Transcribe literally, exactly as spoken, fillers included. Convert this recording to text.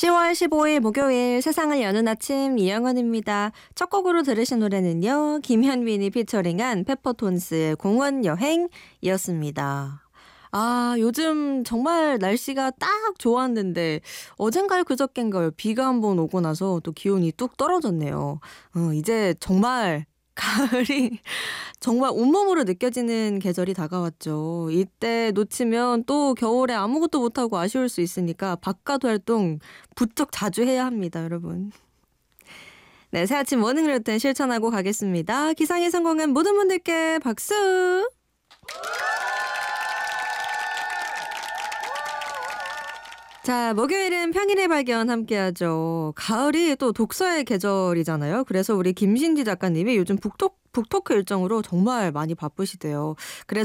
시월 십오일 목요일 세상을 여는 아침 이영은입니다. 첫 곡으로 들으신 노래는요. 김현민이 피처링한 페퍼톤스의 공원 여행이었습니다. 아, 요즘 정말 날씨가 딱 좋았는데 어젠가요 그저껜가요 비가 한번 오고 나서 또 기온이 뚝 떨어졌네요. 어, 이제 정말 가을이 정말 온몸으로 느껴지는 계절이 다가왔죠. 이때 놓치면 또 겨울에 아무것도 못하고 아쉬울 수 있으니까 바깥 활동 부쩍 자주 해야 합니다, 여러분. 네, 새아침 모닝 루틴 실천하고 가겠습니다. 기상에 성공한 모든 분들께 박수! 자, 목요일은 평일의 발견 함께하죠. 가을이 또 독서의 계절이잖아요. 그래서 우리 김신지 작가님이 요즘 북톡, 북토크 일정으로 정말 많이 바쁘시대요. 그래서